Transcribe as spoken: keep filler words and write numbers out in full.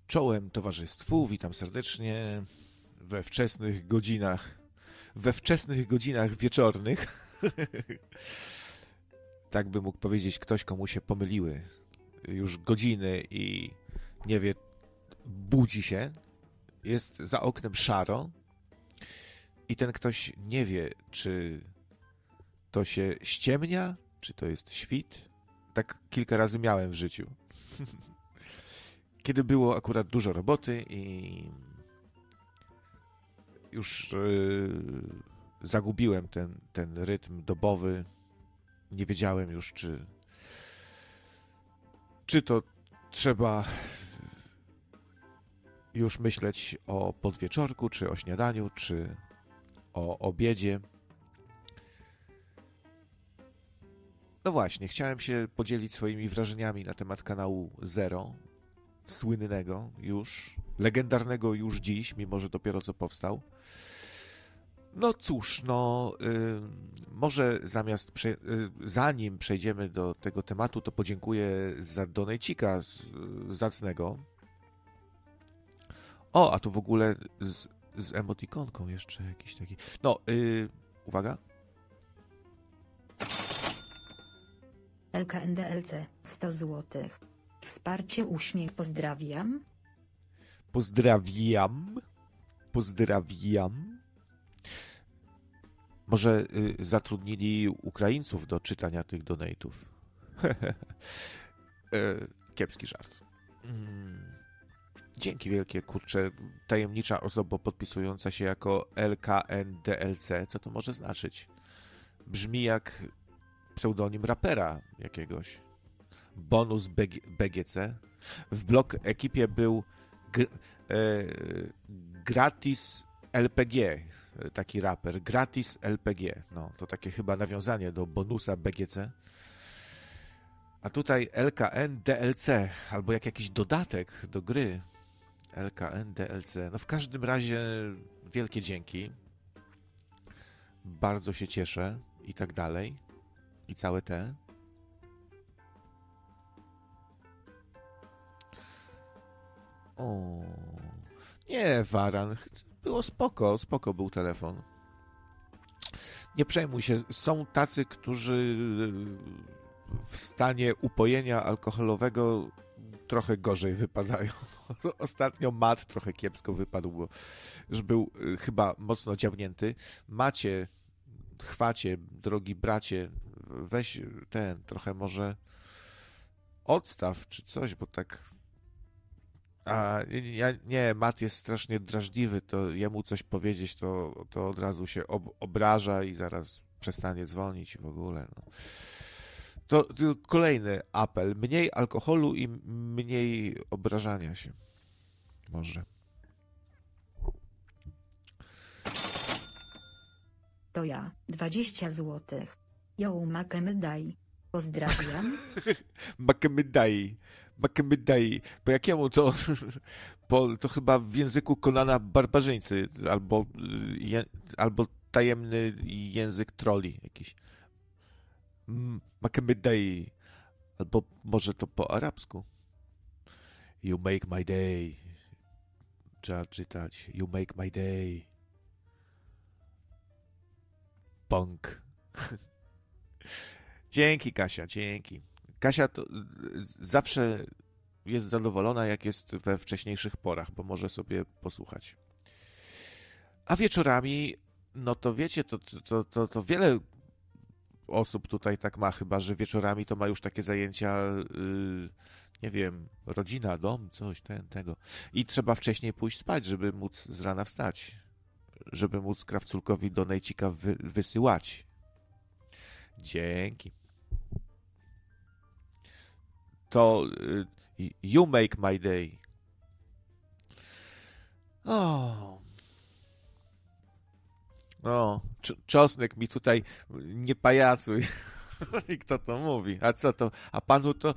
Czołem towarzystwu, witam serdecznie we wczesnych godzinach, we wczesnych godzinach wieczornych. Tak by mógł powiedzieć ktoś, komu się pomyliły już godziny i nie wie, budzi się, jest za oknem szaro i ten ktoś nie wie, czy to się ściemnia, czy to jest świt. Tak kilka razy miałem w życiu. Kiedy było akurat dużo roboty i już yy, zagubiłem ten, ten rytm dobowy, nie wiedziałem już, czy, czy to trzeba już myśleć o podwieczorku, czy o śniadaniu, czy o obiedzie. No właśnie, chciałem się podzielić swoimi wrażeniami na temat kanału Zero, słynnego już, legendarnego już dziś, mimo że dopiero co powstał. No cóż, no y, może zamiast, prze, y, zanim przejdziemy do tego tematu, to podziękuję za donejcika z, zacnego. O, a tu w ogóle z, z emotikonką jeszcze jakiś taki. No, y, uwaga. L K N D L C sto złotych. Wsparcie uśmiech, pozdrawiam. Pozdrawiam. Pozdrawiam. Może y, zatrudnili Ukraińców do czytania tych donate'ów. e, kiepski żart. Mm. Dzięki wielkie, kurczę. Tajemnicza osoba podpisująca się jako L K N D L C. Co to może znaczyć? Brzmi jak pseudonim rapera jakiegoś. Bonus B G C. W blog ekipie był gr, e, Gratis L P G, taki raper. Gratis L P G. No, to takie chyba nawiązanie do bonusa B G C. A tutaj L K N D L C, albo jak jakiś dodatek do gry. L K N D L C. No w każdym razie wielkie dzięki. Bardzo się cieszę i tak dalej. I całe te. O, nie, Waran. Było spoko, spoko był telefon. Nie przejmuj się. Są tacy, którzy w stanie upojenia alkoholowego trochę gorzej wypadają. Ostatnio Mat trochę kiepsko wypadł, bo już był chyba mocno dziabnięty. Macie, chwacie, drogi bracie, weź ten, trochę może odstaw czy coś, bo tak. A ja, nie, Mat jest strasznie drażliwy, to jemu coś powiedzieć, to, to od razu się ob, obraża i zaraz przestanie dzwonić w ogóle. No. To, to kolejny apel. Mniej alkoholu i mniej obrażania się. Może. To ja, dwadzieścia złotych. Yo, Makemedai. Pozdrawiam. Makemedai. Makemedai. Po jakiemu to? Po, to chyba w języku Konana barbarzyńcy, albo, je, albo tajemny język troli jakiś. Makemedai. Albo może to po arabsku. You make my day. Trzeba czytać. You make my day. Punk. Dzięki, Kasia, dzięki. Kasia to zawsze jest zadowolona, jak jest we wcześniejszych porach, bo może sobie posłuchać. A wieczorami, no to wiecie, to, to, to, to wiele osób tutaj tak ma, chyba że wieczorami to ma już takie zajęcia, yy, nie wiem, rodzina, dom, coś, ten, tego. I trzeba wcześniej pójść spać, żeby móc z rana wstać. Żeby móc Krawculkowi donejcika wy, wysyłać. Dzięki. To y, you make my day. O. O, czosnek mi tutaj nie pajacuj. I kto to mówi? A co to? A panu to